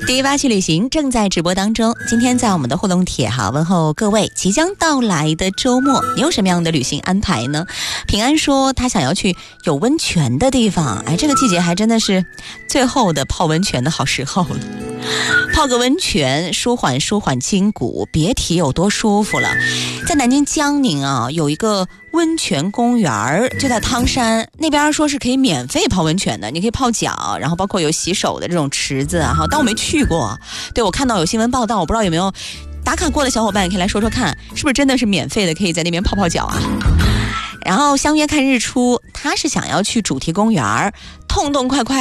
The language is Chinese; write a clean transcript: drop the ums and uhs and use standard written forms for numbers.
第8期旅行正在直播当中，今天在我们的互动帖问候各位即将到来的周末，你有什么样的旅行安排呢？平安说他想要去有温泉的地方，这个季节还真的是最后的泡温泉的好时候了。泡个温泉舒缓筋骨，别提有多舒服了。在南京江宁有一个温泉公园，就在汤山那边，说是可以免费泡温泉的，你可以泡脚，然后包括有洗手的这种池子但我没去过。对，我看到有新闻报道，我不知道有没有打卡过的小伙伴可以来说说看，是不是真的是免费的，可以在那边泡泡脚啊。然后相约看日出，他是想要去主题公园痛痛快快